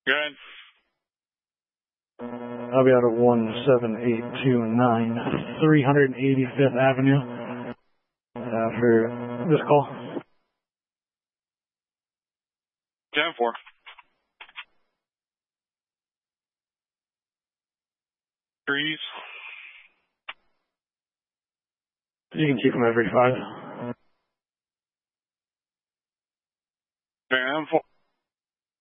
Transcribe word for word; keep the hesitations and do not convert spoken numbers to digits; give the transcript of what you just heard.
Go ahead. I'll be out of one seven eight two nine, three eighty-fifth Avenue after this call. ten four. Trees. You can keep them every five.